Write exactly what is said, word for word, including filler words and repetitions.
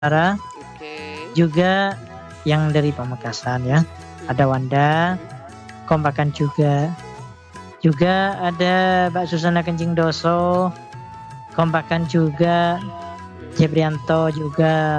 Ara, Oke. juga yang dari Pamekasan ya, ada Mhm, Wanda, mhm. Kompakan juga. Juga ada Mbak Susana Kencing Doso, Kompakan juga, Mhm. Jebrianto juga.